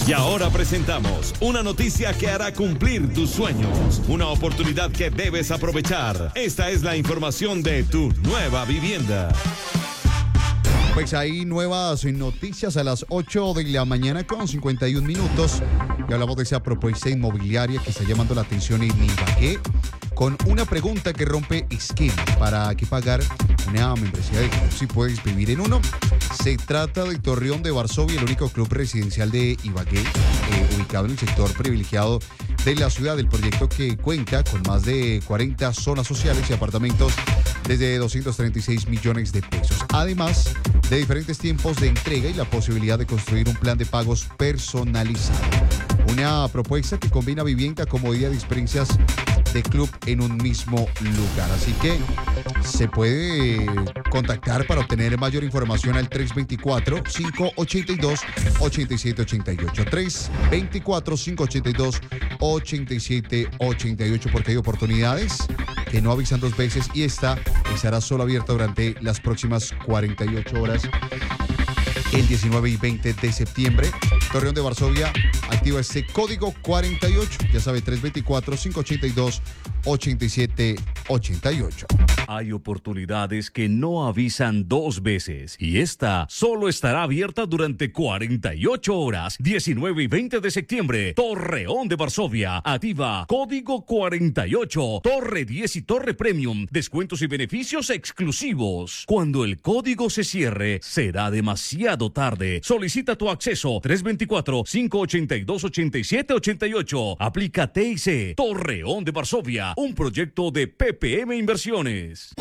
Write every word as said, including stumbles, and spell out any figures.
Y ahora presentamos una noticia que hará cumplir tus sueños, una oportunidad que debes aprovechar. Esta es la información de Tu Nueva Vivienda. Pues hay nuevas noticias a las ocho de la mañana con cincuenta y un minutos. Y hablamos de esa propuesta inmobiliaria que está llamando la atención en Ibagué, con una pregunta que rompe esquemas. ¿Para qué pagar una membresía de club si puedes vivir en uno? Se trata de Torreón de Varsovia, el único club residencial de Ibagué, eh, ubicado en el sector privilegiado de la ciudad. El proyecto, que cuenta con más de cuarenta zonas sociales y apartamentos desde doscientos treinta y seis millones de pesos. Además de diferentes tiempos de entrega y la posibilidad de construir un plan de pagos personalizado. Una propuesta que combina vivienda, comodidad y experiencias de club en un mismo lugar. Así que se puede contactar para obtener mayor información al tres dos cuatro, cinco ocho dos, ocho siete ocho ocho. tres dos cuatro, cinco ocho dos, ocho siete ocho ocho, porque hay oportunidades que no avisan dos veces y esta estará solo abierta durante las próximas cuarenta y ocho horas. El diecinueve y veinte de septiembre, Torreón de Varsovia activa este código cuarenta y ocho. Ya sabe, tres dos cuatro, cinco ocho dos, ocho siete ocho ocho. Hay oportunidades que no avisan dos veces y esta solo estará abierta durante cuarenta y ocho horas. diecinueve y veinte de septiembre, Torreón de Varsovia activa código cuarenta y ocho. Torre diez y Torre Premium. Descuentos y beneficios exclusivos. Cuando el código se cierre, será demasiado tarde. Solicita tu acceso tres dos cuatro, cinco ocho dos, ocho siete ocho ocho. Aplica T I C. Torreón de Varsovia, un proyecto de P P M Inversiones.